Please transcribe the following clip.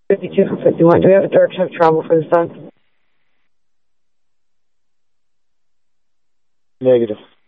52 for 51. Do we have a direction of travel for the sun? Negative.